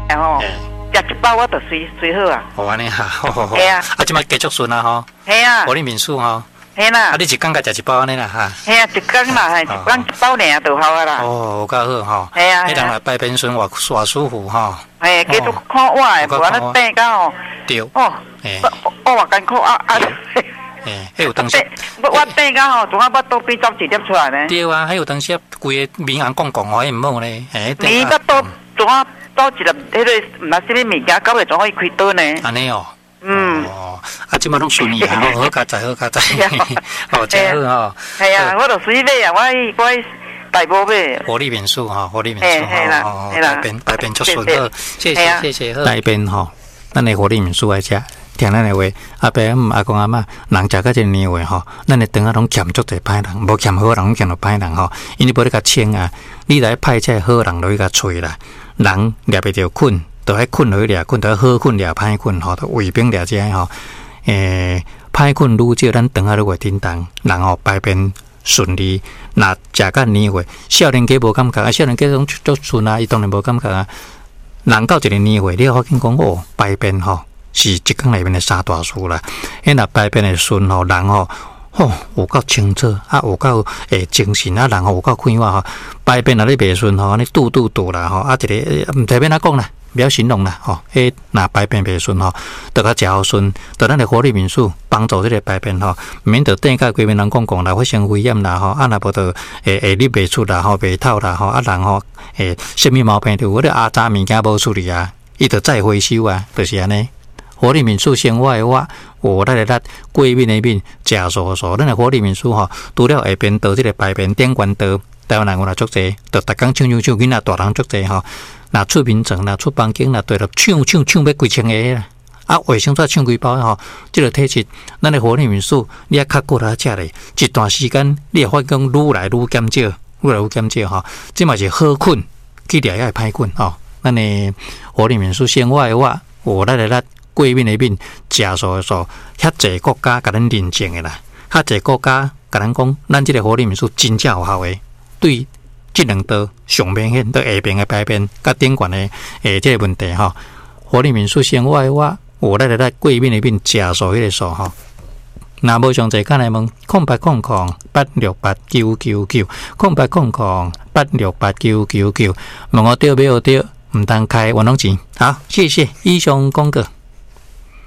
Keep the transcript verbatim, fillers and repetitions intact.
然后食一包我就随随好啊。 好安尼哈，好好好。 系啊， 啊，即摆继续顺啊吼。 系啊。 活力民宿吼。 系啦。 啊，你一工甲食一包安尼啦哈。 系啊，一工啦，一工一包尔就好啊啦。 哦，有够好吼。 系啊。 迄人来拜便孙偌偌舒服吼。 哎，继续看我诶，无安尼等到哦。 对。 哦。哎。我我艰苦啊啊！ 哎，迄有当时。 我我等到吼，总啊巴肚边走一粒出来呢。 对啊，迄有当时规个民航公共吼，迄毋好呢。哎。 你巴肚总啊走一粒，迄个毋知啥物物件，到尾总可以开刀呢。 安尼哦。 嗯。 哦。啊，即摆拢顺利啊，好加载，好加载。哦，真好吼。 系啊，我著随买啊，我我。大宝贝， 活力民宿哈，活力民宿哈， 百变百变足顺好，谢谢谢谢。那边哈，咱的活力民宿来食，听咱的话，阿伯阿公阿嬷，人食到这年话吼，咱的肠啊拢欠足侪歹人，无欠好人，拢欠到歹人吼。因为无你甲清啊，你来派这好人落去甲找啦，人掠袂着困，都爱困落去掠困，都好困掠歹困吼，都卫兵掠这吼，诶，歹困愈少，咱肠啊愈会叮当，人吼排便顺利。那食到年岁，少年家无感觉啊，少年家拢足顺啊，伊当然无感觉啊。人到一个年岁，你好紧讲哦，排便吼是一工内面的三大事啦。迄若排便的顺吼，人吼吼有够清楚啊，有够诶精神啊，人吼有够快活吼。排便若你袂顺吼，你肚肚肚啦吼，啊一个毋知要哪讲啦。不要形容啦，吼！迄那排便袂顺吼，得较食好顺，得咱的活力民宿帮助这个排便吼，免得等下规面人讲讲啦，发生肺炎啦吼，啊若无得诶诶，你袂出啦吼，袂透啦吼，啊人吼诶，什么毛病都有，你阿早物件无处理啊，伊得再回收啊，就是安尼。活力民宿生活的我，我来来来，贵面那边食素素，咱的活力民宿吼，除了下边倒这个排便点管道，台湾人有啦足济，得逐工唱唱唱，囡仔大人足济吼。那出眠床，那出房间，那对了，抢抢抢要几千个啦！啊，卫生纸抢几包吼？这个体质，咱的活力民宿，你也较过来食咧，一段时间，你会发觉愈来愈减少，愈来愈减少吼。这嘛是好困，去掠也歹困吼。咱的活力民宿生活的我，我来来来，贵面那边食素素，遐济国家甲咱认证的啦，遐济国家甲咱讲，咱这个活力民宿真正有效的，对。这两道上面迄到下边的排便，甲顶管的诶，这个问题吼，活力民宿生活的我，我来来来贵面那边食素迄个素吼。若无详细看来问，空八空空八六八九九九，空八空空八六八九九九，问我对没有对，唔当开运动钱。好，谢谢以上广告。